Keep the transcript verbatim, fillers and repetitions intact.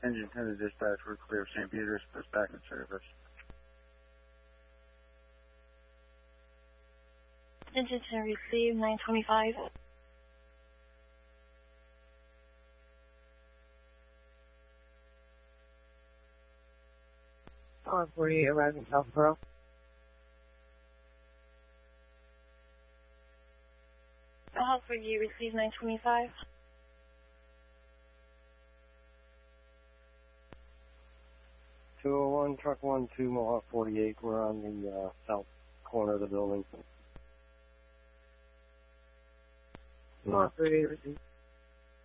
Engine ten to dispatch, we're clear of Saint Peter's, push back in service. Engine ten received, nine twenty-five. R forty-eight arriving Southborough. R forty-eight received, nine twenty-five. two oh one, truck one two, Mohawk forty-eight. We're on the uh, south corner of the building. R forty-eight received.